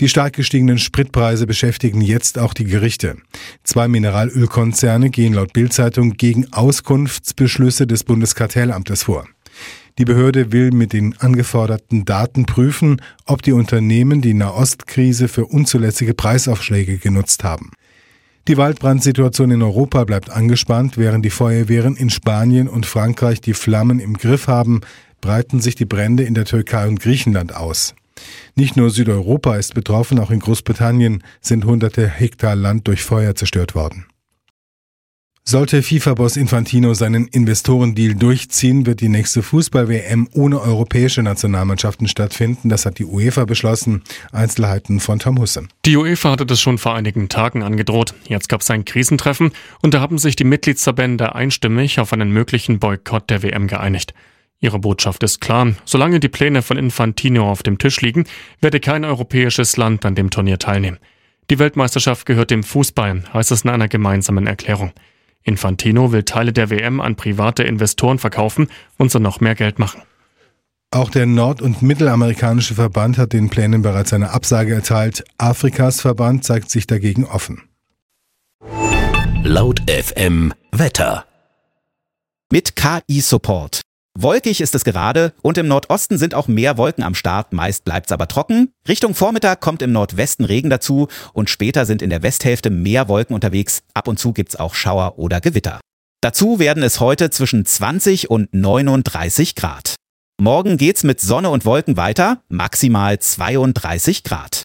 Die stark gestiegenen Spritpreise beschäftigen jetzt auch die Gerichte. 2 Mineralölkonzerne gehen laut Bild-Zeitung gegen Auskunftsbeschlüsse des Bundeskartellamtes vor. Die Behörde will mit den angeforderten Daten prüfen, ob die Unternehmen die Nahostkrise für unzulässige Preisaufschläge genutzt haben. Die Waldbrandsituation in Europa bleibt angespannt, während die Feuerwehren in Spanien und Frankreich die Flammen im Griff haben, breiten sich die Brände in der Türkei und Griechenland aus. Nicht nur Südeuropa ist betroffen, auch in Großbritannien sind hunderte Hektar Land durch Feuer zerstört worden. Sollte FIFA-Boss Infantino seinen Investorendeal durchziehen, wird die nächste Fußball-WM ohne europäische Nationalmannschaften stattfinden. Das hat die UEFA beschlossen. Einzelheiten von Tom Husse. Die UEFA hatte das schon vor einigen Tagen angedroht. Jetzt gab es ein Krisentreffen und da haben sich die Mitgliedsverbände einstimmig auf einen möglichen Boykott der WM geeinigt. Ihre Botschaft ist klar: Solange die Pläne von Infantino auf dem Tisch liegen, werde kein europäisches Land an dem Turnier teilnehmen. Die Weltmeisterschaft gehört dem Fußball, heißt es in einer gemeinsamen Erklärung. Infantino will Teile der WM an private Investoren verkaufen und so noch mehr Geld machen. Auch der nord- und mittelamerikanische Verband hat den Plänen bereits eine Absage erteilt. Afrikas Verband zeigt sich dagegen offen. Laut FM Wetter. Mit KI-Support. Wolkig ist es gerade und im Nordosten sind auch mehr Wolken am Start, meist bleibt's aber trocken. Richtung Vormittag kommt im Nordwesten Regen dazu und später sind in der Westhälfte mehr Wolken unterwegs. Ab und zu gibt's auch Schauer oder Gewitter. Dazu werden es heute zwischen 20 und 39 Grad. Morgen geht's mit Sonne und Wolken weiter, maximal 32 Grad.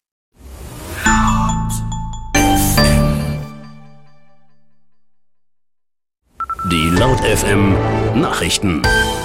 Die Laut FM Nachrichten.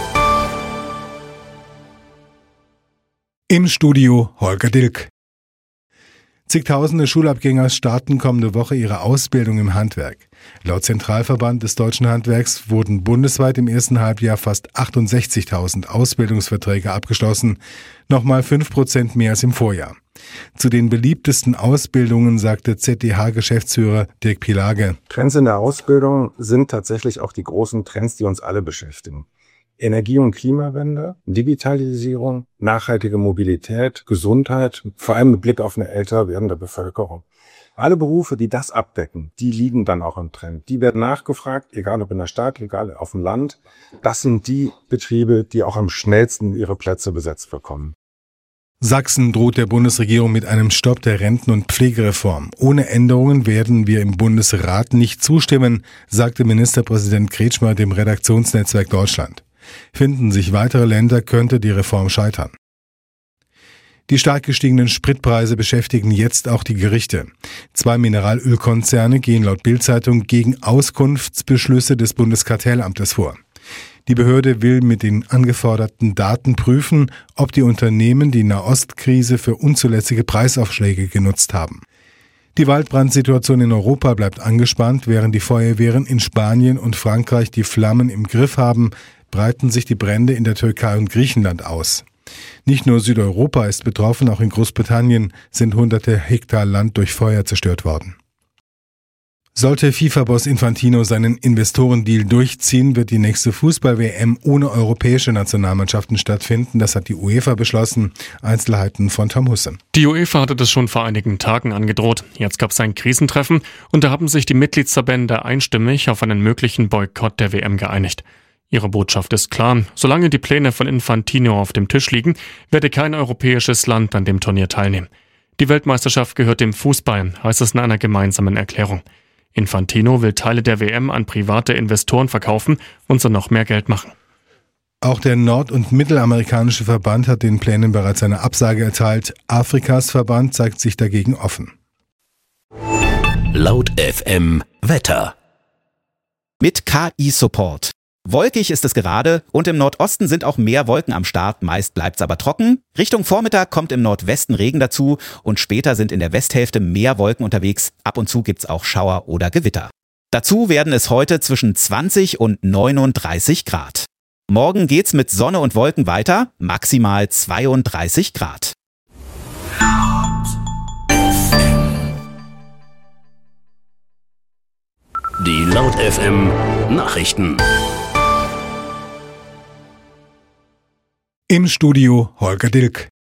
Im Studio Holger Dilk. Zigtausende Schulabgänger starten kommende Woche ihre Ausbildung im Handwerk. Laut Zentralverband des deutschen Handwerks wurden bundesweit im ersten Halbjahr fast 68.000 Ausbildungsverträge abgeschlossen, nochmal 5% mehr als im Vorjahr. Zu den beliebtesten Ausbildungen sagte ZDH-Geschäftsführer Dirk Pielage: Trends in der Ausbildung sind tatsächlich auch die großen Trends, die uns alle beschäftigen. Energie- und Klimawende, Digitalisierung, nachhaltige Mobilität, Gesundheit, vor allem mit Blick auf eine älter werdende Bevölkerung. Alle Berufe, die das abdecken, die liegen dann auch im Trend. Die werden nachgefragt, egal ob in der Stadt, egal auf dem Land. Das sind die Betriebe, die auch am schnellsten ihre Plätze besetzt bekommen. Sachsen droht der Bundesregierung mit einem Stopp der Renten- und Pflegereform. Ohne Änderungen werden wir im Bundesrat nicht zustimmen, sagte Ministerpräsident Kretschmer dem Redaktionsnetzwerk Deutschland. Finden sich weitere Länder, könnte die Reform scheitern. Die stark gestiegenen Spritpreise beschäftigen jetzt auch die Gerichte. 2 Mineralölkonzerne gehen laut Bild-Zeitung gegen Auskunftsbeschlüsse des Bundeskartellamtes vor. Die Behörde will mit den angeforderten Daten prüfen, ob die Unternehmen die Nahostkrise für unzulässige Preisaufschläge genutzt haben. Die Waldbrandsituation in Europa bleibt angespannt, während die Feuerwehren in Spanien und Frankreich die Flammen im Griff haben, breiten sich die Brände in der Türkei und Griechenland aus. Nicht nur Südeuropa ist betroffen, auch in Großbritannien sind hunderte Hektar Land durch Feuer zerstört worden. Sollte FIFA-Boss Infantino seinen Investorendeal durchziehen, wird die nächste Fußball-WM ohne europäische Nationalmannschaften stattfinden. Das hat die UEFA beschlossen. Einzelheiten von Tom Husse. Die UEFA hatte das schon vor einigen Tagen angedroht. Jetzt gab es ein Krisentreffen und da haben sich die Mitgliedsverbände einstimmig auf einen möglichen Boykott der WM geeinigt. Ihre Botschaft ist klar: Solange die Pläne von Infantino auf dem Tisch liegen, werde kein europäisches Land an dem Turnier teilnehmen. Die Weltmeisterschaft gehört dem Fußball, heißt es in einer gemeinsamen Erklärung. Infantino will Teile der WM an private Investoren verkaufen und so noch mehr Geld machen. Auch der nord- und mittelamerikanische Verband hat den Plänen bereits eine Absage erteilt. Afrikas Verband zeigt sich dagegen offen. Laut FM Wetter. Mit KI-Support. Wolkig ist es gerade und im Nordosten sind auch mehr Wolken am Start, meist bleibt's aber trocken. Richtung Vormittag kommt im Nordwesten Regen dazu und später sind in der Westhälfte mehr Wolken unterwegs. Ab und zu gibt's auch Schauer oder Gewitter. Dazu werden es heute zwischen 20 und 39 Grad. Morgen geht's mit Sonne und Wolken weiter, maximal 32 Grad. Die Laut FM Nachrichten. Im Studio Holger Dilk.